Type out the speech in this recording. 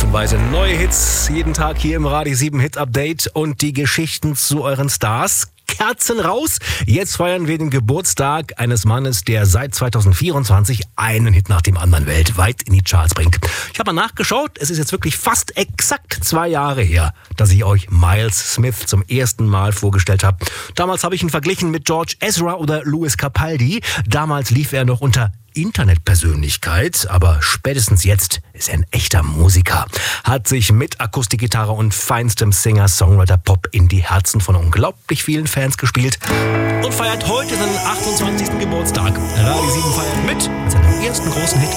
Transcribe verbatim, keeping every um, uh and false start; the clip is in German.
Stückchenweise neue Hits, jeden Tag hier im Radio sieben Hit Update und die Geschichten zu euren Stars. Kerzen raus. Jetzt feiern wir den Geburtstag eines Mannes, der seit zweitausendvierundzwanzig einen Hit nach dem anderen weltweit in die Charts bringt. Ich habe mal nachgeschaut, es ist jetzt wirklich fast exakt zwei Jahre her, dass ich euch Miles Smith zum ersten Mal vorgestellt habe. Damals habe ich ihn verglichen mit George Ezra oder Louis Capaldi. Damals lief er noch unter Internetpersönlichkeit, aber spätestens jetzt ist er ein echter Musiker. Hat sich mit Akustikgitarre und feinstem Singer-Songwriter-Pop in die Herzen von unglaublich vielen Fans gespielt und feiert heute seinen achtundzwanzigsten Geburtstag. Radio sieben feiert mit, mit seinem ersten großen Hit.